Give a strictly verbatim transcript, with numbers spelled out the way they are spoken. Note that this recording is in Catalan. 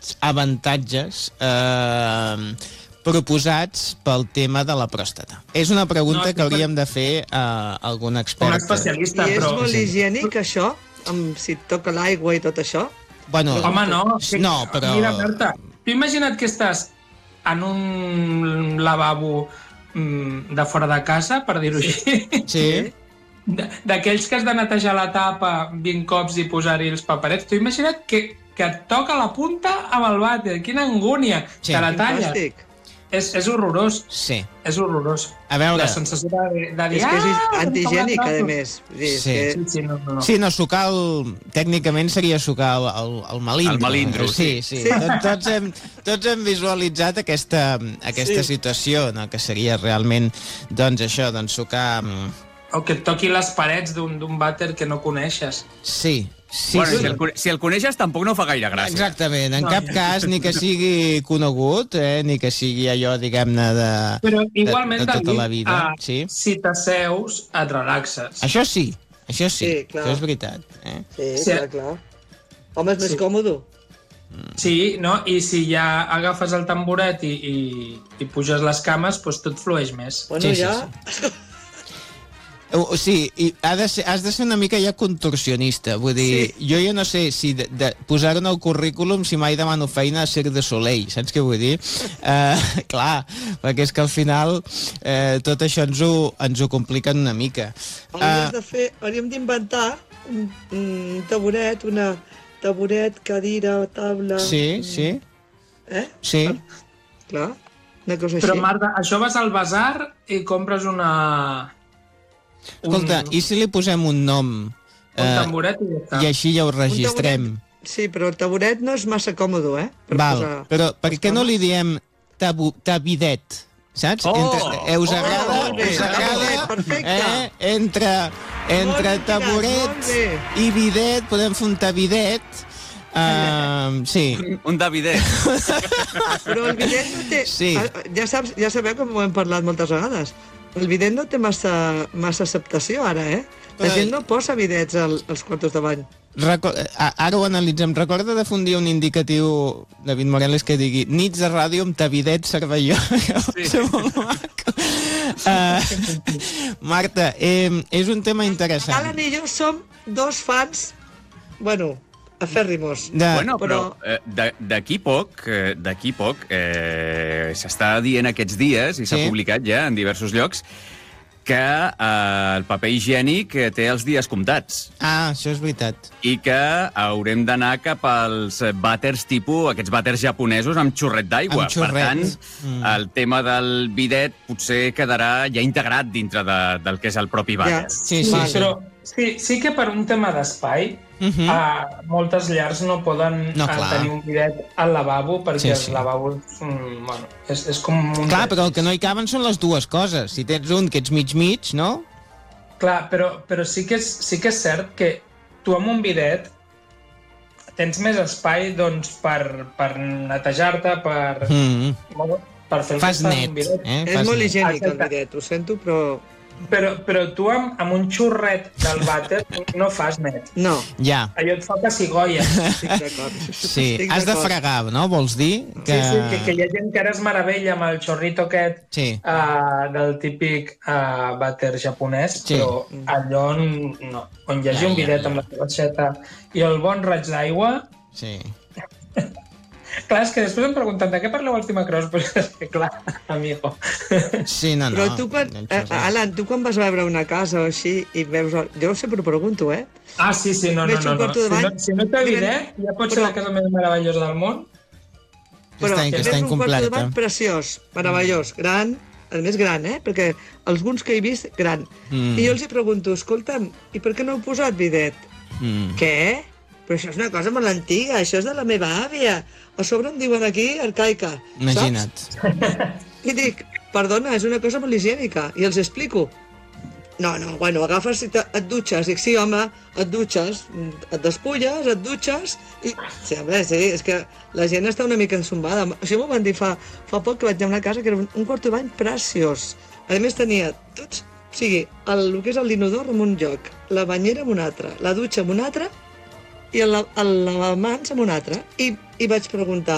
aquests avantatges eh, proposats pel tema de la pròstata? És una pregunta no, que hauríem de fer a algun expert. Un especialista, I és però... molt higiènic, això? Amb, si et toca l'aigua i tot això? Bueno, home, no. No, però... Mira, Berta, tu imagina't que estàs en un lavabo de fora de casa, per dir-ho així. Sí. D'aquells que has de netejar la tapa vint cops i posar-hi els paperets. Tu imagina't que, que et toca la punta amb el vàter. Quina angúnia. Sí. Te la talles. És, és horrorós. Sí. És horrorós. A veure... La sensació de, de dir... És que és ah, antigènic, a més. Sí, sí. que... sí, sí, no, no, no. sí, no, sucar el... Tècnicament seria sucar el, el, el melindro. El melindro, sí. sí, sí. sí. Tot, tots, hem, tots hem visualitzat aquesta, aquesta sí. situació, no? Que seria realment, doncs això, doncs sucar... O que et toqui les parets d'un vàter que no coneixes. Sí, sí. Bueno, sí. si, el, si el coneixes tampoc no fa gaire gràcia. Exactament, en No. cap cas ni que sigui conegut, eh, ni que sigui allò, diguem-ne, de, Però igualment, de, de tota David, la vida. uh, Sí? si t'asseus, et relaxes. Això sí, això sí, Sí, clar. això és veritat. Eh? Sí, Sí. clar, clar. Home, és més Sí. còmode. Sí, no? I si ja agafes el tamboret i, i, i puges les cames, doncs tot flueix més. Bueno, Sí, sí, ja... sí. O sí, i ha de ser, has de ser una mica ja contorsionista. Vull dir, sí. jo ja no sé si de, de posar en el currículum si mai demano feina a Cirque du Soleil, saps què vull dir? Uh, clar, perquè és que al final uh, tot això ens ho, ens ho compliquen una mica. Hauríem de fer, hauríem d'inventar un, un taburet, una taburet, cadira, taula... Sí, sí. Eh? Sí. Clar, una cosa així. Però, Marta, això vas al basar i compres una... Escolta, un, i si li posem un nom? un eh, tamboret i ja està. I així ja ho registrem. taburet, sí, però el taburet no és massa còmode, eh? Per Val, posar... però per què no li diem tabu, tabidet? Saps? Oh! Entre, eh, us Oh, agrada? molt bé, us agrada? tabudet, perfecte. Eh? Entre, entre Molt taburet molt bé. i bidet, podem fer un tabidet. Uh, sí. Un Davidet. Però el bidet no té... Sí. Ja, saps, ja sabeu que m'ho hem parlat moltes vegades. El bidet no té massa, massa acceptació ara, eh? La gent no posa bidets al, als quartos de bany. Reco ara ho analitzem. Recorda de fundir un indicatiu, David Morales, que digui nits de ràdio amb tabidet cervelló. Sí. molt maco. Uh, Marta, eh, és un tema interessant. Alan i jo som dos fans, bueno, afèrrimos. De... Bueno, però eh, de- d'aquí poc, eh, d'aquí poc, eh, s'està dient aquests dies, i s'ha Sí. publicat ja en diversos llocs, que eh, el paper higiènic eh, té els dies comptats Ah, això és veritat. i que haurem d'anar cap als vàters tipus, aquests vàters japonesos amb xorret d'aigua. Amb xorret. Per tant, Mm. el tema del bidet potser quedarà ja integrat dintre de, del que és el propi vàter. Ja. Sí, sí, Vale. sí. Però sí, sí que per un tema d'espai, Uh -huh. uh, moltes llars no poden No, uh, clar. tenir un bidet al lavabo perquè Sí, sí, sí. sí. el lavabo mm, bueno, és, és com un... Clar, però el que no hi caben són les dues coses. Si tens un que ets mig-mig, no? Clar, però, però sí, que és, sí que és cert que tu amb un bidet tens més espai doncs, per, per netejar-te, per, Mm. per fer el Fas que està en net, un bidet. eh? És Fas molt net. higiènic el Exacte. bidet, ho sento, però... Però, però tu amb, amb un xorret del vàter no fas net. No, Ja, Allò et fa pessigolles. estic d'acord. sí. Estic Has de d'acord. fregar, no? Vols dir? Que... Sí, sí, que, que hi ha gent que ara es meravella amb el xorrito aquest Sí. uh, del típic uh, vàter japonès, Sí. però allò n- no. On hi hagi Ja, un ja, bidet ja. amb la xeta i el bon raig d'aigua... Sí. Clar, és que després em pregunten de què parleu al Timacros, però és que clar, amigo. Sí, no, no. Però tu quan... el Eh, xorret. Alan, tu quan vas a veure una casa o així i veus... El... Jo sempre ho pregunto, eh? Ah, sí, sí, no, no, Veig no. un no. quarto de Si no, bany. si no té bidet, ja pot ser Però- la casa més meravellosa del món. Que està, que veus està un quarto de incompleta. bany preciós, meravellós, gran, a més gran, eh? Perquè alguns que he vist, gran. Mm. I jo els hi pregunto, escolta'm, i per què no heu posat bidet? Mm. Què? Però això és una cosa molt antiga, això és de la meva àvia. A sobre em diuen aquí arcaica, Imagina't. saps? I dic, perdona, és una cosa molt higiènica. I els explico. No, no, bueno, agafes i te, et dutxes. Dic, sí, home, et dutxes, et despulles, et dutxes... I... Sí, home, sí, és que la gent està una mica ensombada. Això m'ho van dir fa, fa poc que vaig anar a una casa que era un, un quarto de bany preciós. A més, tenia tots... O sigui, el, el que és el inodor en un lloc, la banyera en un altre, la dutxa en un altre i el, el lavamans en un altre. I, i vaig preguntar,